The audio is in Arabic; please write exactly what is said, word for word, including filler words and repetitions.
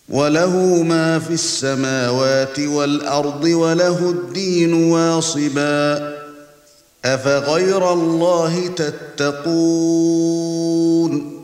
وَلَهُ مَا فِي السَّمَاوَاتِ وَالْأَرْضِ وَلَهُ الدِّينُ وَاصِبًا أَفَغَيْرَ اللَّهِ تَتَّقُونَ